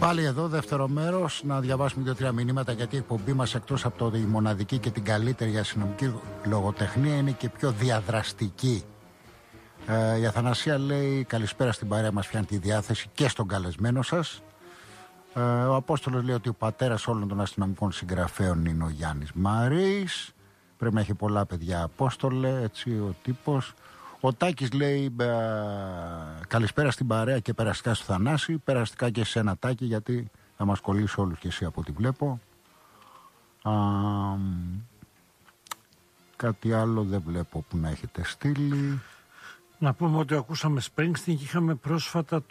Πάλι εδώ, δεύτερο μέρος, να διαβάσουμε 2-3 μηνύματα, γιατί η εκπομπή μας, εκτός από τη μοναδική και την καλύτερη για αστυνομική λογοτεχνία, είναι και πιο διαδραστική. Η Αθανασία λέει: καλησπέρα στην παρέα μας, φτιάχνει τη διάθεση και στον καλεσμένο σας. Ο Απόστολος λέει ότι ο πατέρας όλων των αστυνομικών συγγραφέων είναι ο Γιάννης Μαρής. Πρέπει να έχει πολλά παιδιά, Απόστολε, έτσι ο τύπος. Ο Τάκης λέει: καλησπέρα στην παρέα και περαστικά στο Θανάση. Περαστικά και σε ένα Τάκη, γιατί θα μας κολλήσει όλους και εσύ από ό,τι βλέπω. Κάτι άλλο δεν βλέπω που να έχετε στείλει. Να πούμε ότι ακούσαμε Springsteen και είχαμε πρόσφατα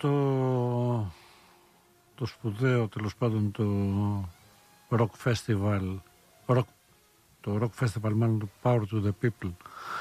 το σπουδαίο, τέλος πάντων, το Rock Festival, το Rock Festival μάλλον, το Power to the People,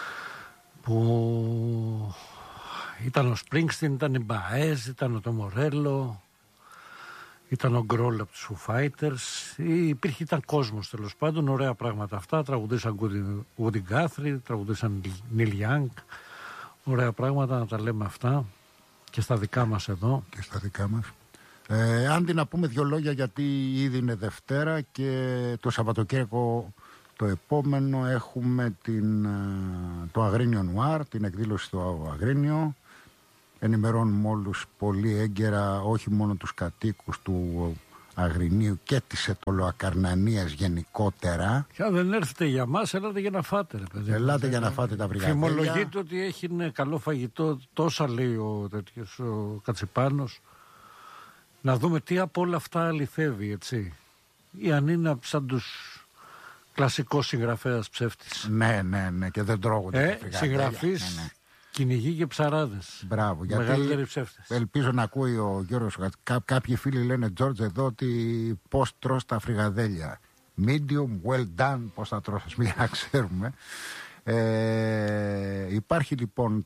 που ήταν ο Springsteen, ήταν η Baez, ήταν ο Μορέλο, ήταν ο Γκρόλ από τους Foo Fighters, ήταν κόσμος, τέλος πάντων, ωραία πράγματα αυτά. Τραγουδήσαν Woody Guthrie, τραγουδήσαν Neil Young, ωραία πράγματα, να τα λέμε αυτά και στα δικά μας εδώ. Και στα δικά μας. Άντι, να πούμε 2 λόγια, γιατί ήδη είναι Δευτέρα και το Σαββατοκύριακο το επόμενο έχουμε το Αγρίνιο Νουάρ, την εκδήλωση στο Αγρίνιο. Ενημερώνουμε όλους πολύ έγκαιρα, όχι μόνο τους κατοίκους του Αγρινίου και της Ετωλοακαρνανίας γενικότερα. Και αν δεν έρθετε για μας, ελάτε για να φάτε, ρε παιδί. Ελάτε για να φάτε τα βρυγαδέλια. Φημολογείται ότι έχει καλό φαγητό, τόσα λέει ο Κατσιπάνος. Να δούμε τι από όλα αυτά αληθεύει, έτσι. Ή αν είναι σαν τους κλασικός συγγραφέας ψεύτης. Ναι, και δεν τρώγονται. Συγγραφείς, ναι. Κυνηγοί και ψαράδες. Μπράβο, γιατί μεγαλύτεροι ψεύτες. Ελπίζω να ακούει ο Γιώργος. Κάποιοι φίλοι λένε, Τζόρτζ, εδώ ότι πώς τρως τα φρυγαδέλια. Medium, well done, πώς θα τρως, μην να ξέρουμε. Υπάρχει λοιπόν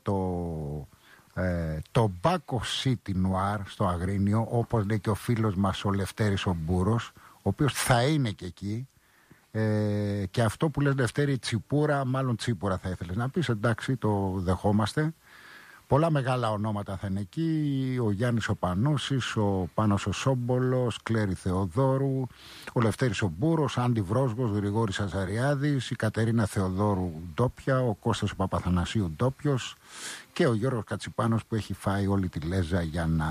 το Baco City Noir στο Αγρίνιο, όπως λέει και ο φίλος μας ο Λευτέρης ο Μπούρος, ο οποίος θα είναι και εκεί. Και αυτό που λες, Λευτέρη, τσιπούρα, μάλλον τσίπουρα θα ήθελες να πεις, εντάξει, το δεχόμαστε. Πολλά μεγάλα ονόματα θα είναι εκεί: ο Γιάννης ο Πανούσης, ο Πάνος ο Σόμπολος, Κλέρη Θεοδόρου, ο Λευτέρης ο Μπούρος, Άντι Βρόσγος, Γρηγόρης Αζαριάδης, η Κατερίνα Θεοδόρου ντόπια, ο Κώστας ο Παπαθανασίου ντόπιος και ο Γιώργος Κατσιπάνος, που έχει φάει όλη τη λέζα για να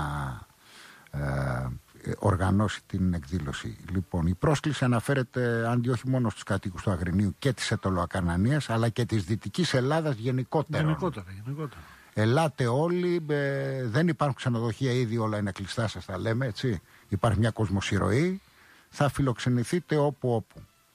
οργανώσει την εκδήλωση. Λοιπόν, η πρόσκληση αναφέρεται, Άντι, όχι μόνο στους κατοίκους του Αγρινίου και της Ετωλοακαρνανίας, αλλά και της Δυτικής Ελλάδας γενικότερα. Ελάτε όλοι, δεν υπάρχουν ξενοδοχεία, ήδη όλα είναι κλειστά, σας τα λέμε, έτσι. Υπάρχει μια κοσμοσυρωή, θα φιλοξενηθείτε όπου.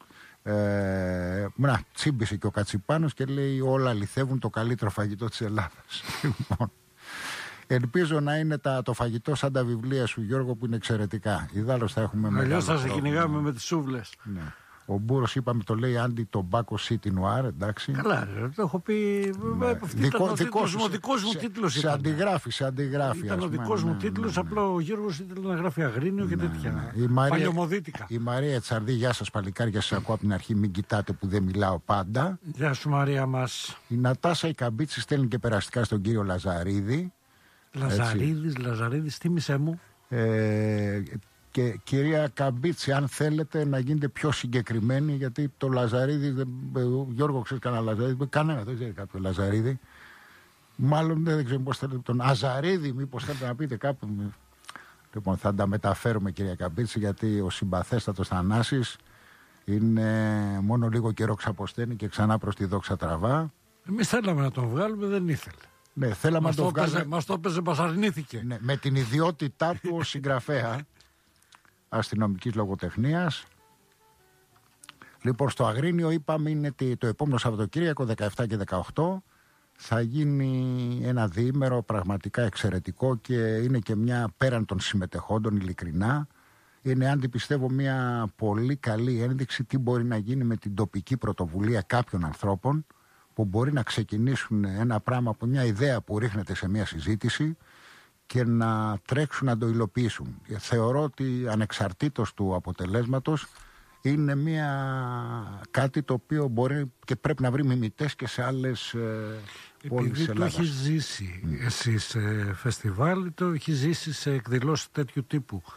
Τσίμπησε και ο Κατσιπάνος και λέει: όλα αληθεύουν, το καλύτερο φαγητό της Ελλάδας. Λοιπόν, ελπίζω να είναι το φαγητό σαν τα βιβλία σου, Γιώργο, που είναι εξαιρετικά. Ιδάλλως θα έχουμε. Αλλιώς θα σε κυνηγάμε με τις σούβλες. Ναι. Ο Μπούρος, είπαμε, το λέει Άντι, το Baco City Noir, εντάξει. Καλά, το έχω πει. Ναι. Δικός μου τίτλος σε αντιγράφει. Ήταν ο δικός μου τίτλος, απλά ο Γιώργος ήθελε να γράφει Αγρίνιο και τέτοια. Παλιωμοδίτικα. Η Μαρία Τσαρδί, γεια σας παλικάρια, σας ακούω από την αρχή, μην κοιτάτε που δεν μιλάω πάντα. Γεια σου, Μαρία μας. Η Νατάσα η Καμπίτση στέλνει και περαστικά στον κύριο Λαζαρίδη. Λαζαρίδης, θύμισέ μου. Και κυρία Καμπίτση, αν θέλετε να γίνετε πιο συγκεκριμένοι, γιατί το Λαζαρίδη, Γιώργο, ξέρεις κανένα Λαζαρίδη? Κανένα, δεν ξέρει κάποιο Λαζαρίδη. Μάλλον δεν ξέρω πώς θέλετε τον Αζαρίδη, μήπως θέλετε να πείτε κάπου. Λοιπόν, θα τα μεταφέρουμε, κυρία Καμπίτση, γιατί ο συμπαθέστατος Θανάσης είναι μόνο λίγο καιρό ξαποσταίνει και ξανά προς τη δόξα τραβά. Εμείς θέλαμε να τον βγάλουμε, δεν ήθελε. Ναι, θέλαμε να τον βγάλουμε. Μας το έπαιζε, μας αρνήθηκε. Ναι, με την ιδιότητά του ως συγγραφέα αστυνομικής λογοτεχνίας. Λοιπόν, στο Αγρίνιο, είπαμε, είναι το επόμενο Σαββατοκύριακο, 17 και 18. Θα γίνει ένα διήμερο πραγματικά εξαιρετικό και είναι και μια, πέραν των συμμετεχόντων, ειλικρινά, είναι, αν πιστεύω, μια πολύ καλή ένδειξη τι μπορεί να γίνει με την τοπική πρωτοβουλία κάποιων ανθρώπων που μπορεί να ξεκινήσουν ένα πράγμα από μια ιδέα που ρίχνεται σε μια συζήτηση και να τρέξουν να το υλοποιήσουν. Θεωρώ ότι ανεξαρτήτως του αποτελέσματος είναι κάτι το οποίο μπορεί και πρέπει να βρει μιμητές και σε άλλες πόλεις της Ελλάδας. Το έχει ζήσει εσύ σε φεστιβάλ, το έχει ζήσει σε εκδηλώσεις τέτοιου τύπου.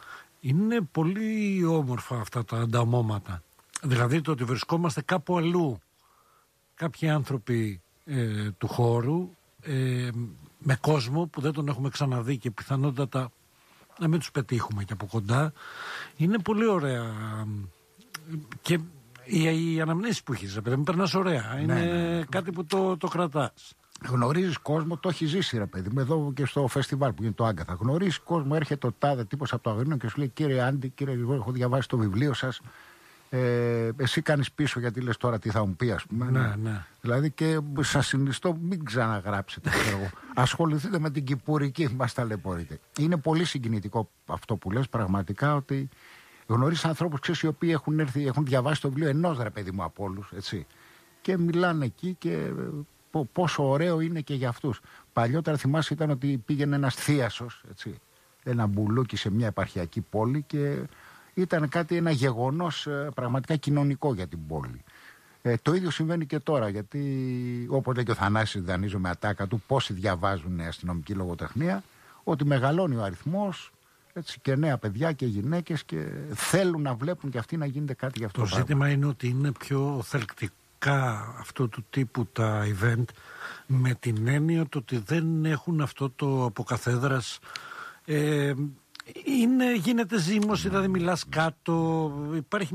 Είναι πολύ όμορφα αυτά τα ανταμώματα. Δηλαδή το ότι βρισκόμαστε κάπου αλλού, κάποιοι άνθρωποι του χώρου, με κόσμο που δεν τον έχουμε ξαναδεί και πιθανότατα να μην τους πετύχουμε και από κοντά, είναι πολύ ωραία. Και οι αναμνήσεις που έχεις, παιδί μου, περνάς ωραία. Είναι κάτι που το κρατάς. Γνωρίζεις κόσμο, το έχει ζήσει, ρε παιδί μου, εδώ και στο φεστιβάλ που γίνεται το Άγκαθα. Γνωρίζεις κόσμο, έρχεται ο τάδε τύπος από το Αγρίνιο και σου λέει: Κύριε Άντι, κύριε Γρηγόρη, έχω διαβάσει το βιβλίο σας. Εσύ κάνεις πίσω γιατί λες τώρα τι θα μου πει, ας πούμε. Ναι. Δηλαδή και σας συνιστώ μην ξαναγράψετε. Ασχοληθείτε με την κυπουρική, μας ταλαιπωρείτε. Είναι πολύ συγκινητικό αυτό που λες, πραγματικά, ότι γνωρίζεις ανθρώπους, ξέρεις, οι οποίοι έχουν διαβάσει το βιβλίο ενός, ρε παιδί μου, από όλους, έτσι. Και μιλάνε εκεί και πόσο ωραίο είναι και για αυτούς. Παλιότερα θυμάσαι ήταν ότι πήγαινε ένας θίασος, έτσι, ένα μπουλούκι σε μια επαρχιακή πόλη και ήταν ένα γεγονός πραγματικά κοινωνικό για την πόλη. Το ίδιο συμβαίνει και τώρα, γιατί όποτε και ο Θανάσης δανείζω με ατάκα του πόσοι διαβάζουν αστυνομική λογοτεχνία, ότι μεγαλώνει ο αριθμός, έτσι, και νέα παιδιά και γυναίκες και θέλουν να βλέπουν και αυτοί να γίνεται κάτι για αυτό. Το ζήτημα είναι ότι είναι πιο θελκτικά αυτού του τύπου τα event, με την έννοια ότι δεν έχουν αυτό το από καθέδρας. Γίνεται ζήμωση, δηλαδή μιλάς κάτω, υπάρχει